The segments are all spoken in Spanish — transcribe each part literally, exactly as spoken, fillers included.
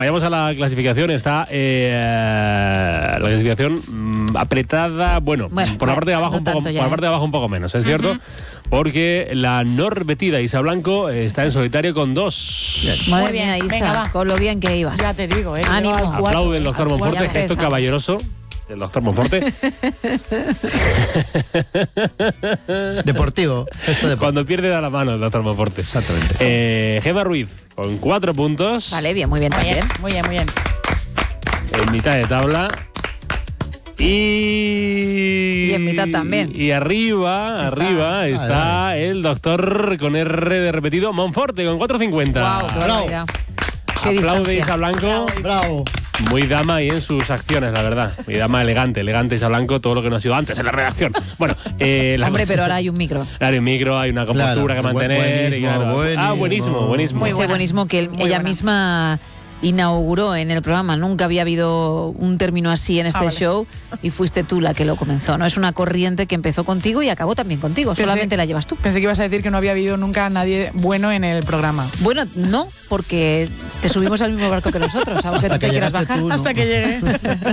Vayamos a la clasificación. Está eh, la clasificación mmm, apretada. Bueno, bueno por la parte de abajo, no un poco, tanto ya, por la ¿eh? parte de abajo un poco menos, es cierto. Uh-huh. Porque la norvetida Isa Blanco está en solitario con dos. Madre Muy bien, mía, Isa, venga, con lo bien que ibas. Ya te digo, ¿eh? Ánimo. Aplaude el doctor Monforte, gesto caballeroso. El doctor Monforte. Deportivo, gesto deportivo. Cuando pierde da la mano el doctor Monforte. Exactamente. Eh, Gemma Ruiz, con cuatro puntos. Vale, bien, muy bien Muy también. bien, muy bien, muy bien. En mitad de tabla. Y... Y en mitad también. Y arriba, Está. arriba está Ah, el doctor con R de repetido, Monforte, con cuatro cincuenta. Wow, qué Bravo. barbaridad. Qué Aplaude distancia. Isa Blanco. Bravo. Muy dama ahí en sus acciones, la verdad. Muy dama elegante, elegante Isa Blanco, todo lo que no ha sido antes en la redacción. Bueno, eh, la Hombre, pero ahora hay un micro. Claro, hay un micro, hay una compostura Claro, que mantener. buenísimo, y claro, buenísimo. Ah, buenísimo, buenísimo. Muy Ese buena. buenismo que él- Muy ella buena. misma inauguró en el programa. Nunca había habido un término así en este Ah, vale. show y fuiste tú la que lo comenzó. No es una corriente que empezó contigo y acabó también contigo. Pensé- Solamente la llevas tú. Pensé que ibas a decir que no había habido nunca nadie bueno en el programa. Bueno, no, porque te subimos al mismo barco que nosotros, aunque Hasta tú te que quieras llegaste bajar. tú, ¿no? Hasta que llegué.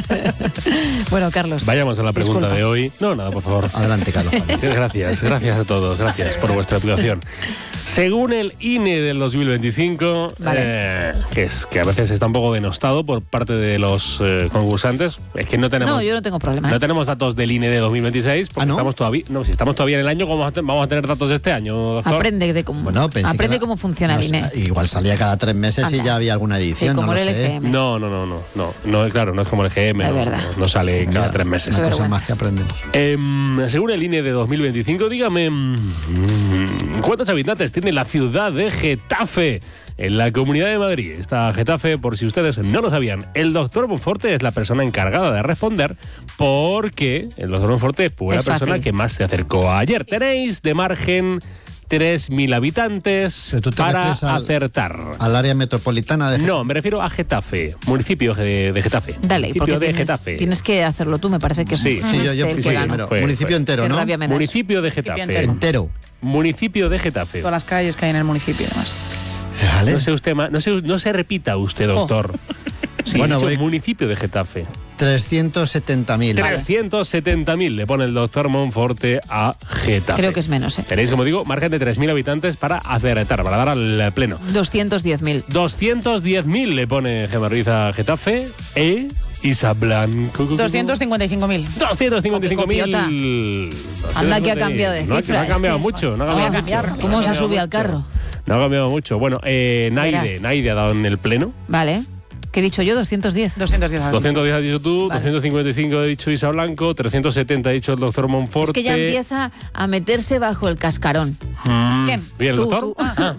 Bueno, Carlos. Vayamos a la pregunta disculpa. de hoy. No, nada, por favor. Adelante, Carlos. Gracias, gracias a todos, gracias por vuestra actuación. Según el I N E del dos mil veinticinco, Vale. eh, que es que a veces está un poco denostado por parte de los eh, concursantes, es que no tenemos No, yo no tengo problema. ¿eh? no tenemos datos del I N E de dos mil veintiséis, porque ¿Ah, no? estamos todavía, no, si estamos todavía en el año, ¿cómo vamos a, te- vamos a tener datos este año, doctor? Aprende de cómo, Bueno, pensé aprende que la- cómo funciona no el I N E. sé, igual salía cada tres meses Anda. y ya había alguna Sí, edición, como no lo el sé. L G M. No, no, no, no, no, no, claro, no es como el G M, Es no, verdad. no, no sale cada Ya, tres meses. Una Qué cosa vergüenza. más que aprendemos. Em, según el I N E de dos mil veinticinco, dígame, mm, ¿cuántos habitantes tiene la ciudad de Getafe en la Comunidad de Madrid? Está Getafe, por si ustedes no lo sabían. El doctor Monforte es la persona encargada de responder porque el doctor Monforte fue la Es persona fácil. que más se acercó ayer. Tenéis de margen tres mil habitantes Pero tú te para refieres al- acertar. Al área metropolitana de... No, me refiero a Getafe, municipio de, de Getafe. Dale, municipio porque de tienes, Getafe. tienes que hacerlo tú, me parece que Sí. fuiste Sí, yo, yo el sí, que ganó. primero. Fue, Municipio fue. entero, Qué ¿no? rabia me das. Municipio de Municipio Getafe. entero. Entero. Municipio de Getafe. Todas las calles que hay en el municipio, además. Vale. No se, usted, ma- no, se, no se repita usted, doctor. Sí, Bueno, dicho voy- municipio de Getafe. trescientos setenta mil. trescientos setenta mil le pone el doctor Monforte a Getafe. Creo que es menos, ¿eh? Tenéis, como digo, margen de tres mil habitantes para acertar, para dar al pleno. doscientos diez mil. doscientos diez mil le pone Gemma Ruiz a Getafe e Isa Blanco. doscientos cincuenta y cinco mil. doscientos cincuenta y cinco Copiota. mil. Anda que ha cambiado de No, que cifra, No ha es cambiado que- mucho, no ha No cambiado va a mucho. cambiar. No ha ¿Cómo se ha cambiado subido al mucho. carro? No ha cambiado mucho. Bueno, eh, Naide, Verás. Naide ha dado en el pleno. Vale. ¿Qué he dicho yo? doscientos diez. doscientos diez. doscientos diez ha dicho tú, Vale. doscientos cincuenta y cinco ha dicho Isa Blanco, trescientos setenta ha dicho el doctor Monforte. Es que ya empieza a meterse bajo el cascarón. Mm, ¿Quién? Bien, el Tú, doctor. tú. Ah.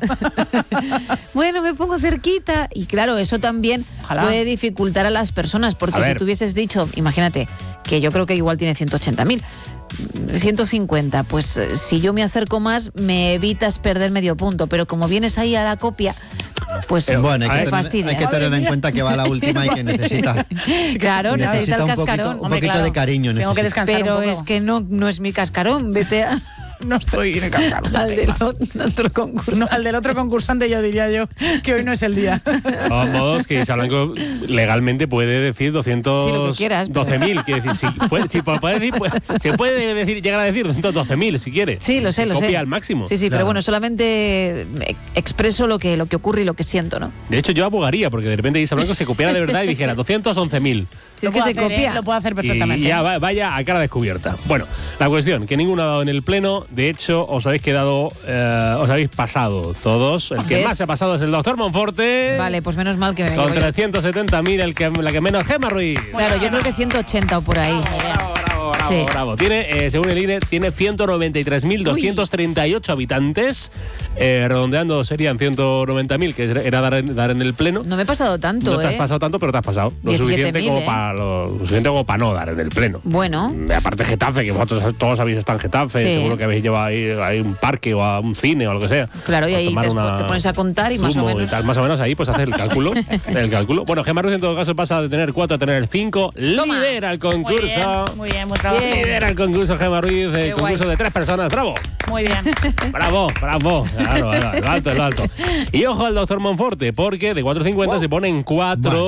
Bueno, me pongo cerquita. Y claro, eso también Ojalá. puede dificultar a las personas, porque A si ver. tú hubieses dicho, imagínate, que yo creo que igual tiene ciento ochenta mil, ciento cincuenta, pues eh, si yo me acerco más, me evitas perder medio punto, pero como vienes ahí a la copia, pues Bueno, hay me que, tener, fastidias. hay que tener en cuenta que va a la última y que necesita, Claro, necesita necesita el un poquito, cascarón. un Hombre, poquito claro. de cariño. Tengo que necesita. descansar Pero un poco. es que no, no es mi cascarón, vete a- no estoy en el cascarón. al del otro concurso. No, al del otro concursante yo diría yo que hoy no es el día. De todos modos, que Isa Blanco legalmente puede decir doscientos Sí, lo que quieras, pero- doce mil. Quiere decir, si puede, si puede decir, pues, se puede decir, llegar a decir doscientos doce mil si quiere. Sí, lo sé, lo sé. Copia al máximo. Sí, sí, Claro. pero bueno, solamente eh, expreso lo que, lo que ocurre y lo que siento, ¿no? De hecho, yo abogaría porque de repente Isa Blanco se copiara de verdad y dijera doscientos once mil. Si Lo es que puedo se hacer, ¿eh? copia. Lo puedo hacer Y perfectamente. ya va- vaya a cara descubierta. Bueno, la cuestión, que ninguno ha dado en el pleno. De hecho, os habéis quedado, eh, os habéis pasado todos. El que ¿Ves? más se ha pasado es el doctor Monforte. Vale, pues menos mal que me Con llevo yo. trescientos setenta mil, el que, la que menos, Gemma Ruiz. Claro, yo creo que ciento ochenta o por ahí. Bravo, bravo, bravo, Sí. bravo. Tiene, eh, según el I N E, tiene ciento noventa y tres mil doscientos treinta y ocho habitantes. Eh, redondeando serían ciento noventa mil, que era dar en, dar en el pleno. No me he pasado tanto, No te has ¿eh? pasado tanto, pero te has pasado. Lo diecisiete suficiente, mil, como ¿eh? para, lo suficiente como para no dar en el pleno. Bueno, Mm, Aparte Getafe, que vosotros todos habéis estado en Getafe, Sí. seguro que habéis llevado ahí a un parque o a un cine o lo que sea. claro, y A ahí tomar después una te pones a contar y más o zumo menos. y tal, más o menos ahí pues haces el cálculo. el cálculo. Bueno, Gemma Ruiz en todo caso pasa de tener cuatro a tener cinco. Toma. Lidera el Muy bien, concurso. muy bien, buen trabajo. Bravo. Bien. Lidera el concurso Gemma Ruiz, el Qué concurso guay. de tres personas. ¡Bravo! Muy bien. Bravo, bravo. Claro, claro, lo alto, lo alto. Y ojo al doctor Monforte, porque de cuatro cincuenta se pone en cuatro.